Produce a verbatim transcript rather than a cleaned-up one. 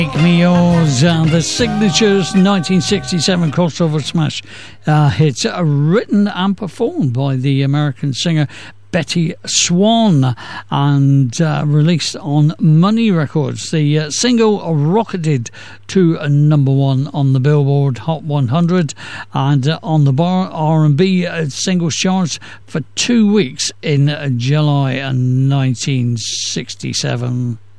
Make Me Yours, uh, the Signatures nineteen sixty-seven crossover smash uh, hit, uh, written and performed by the American singer Betty Swan and uh, released on Money Records. The uh, single rocketed to uh, number one on the Billboard Hot one hundred and uh, on the bar R and B uh, singles charts for two weeks in uh, July nineteen sixty-seven.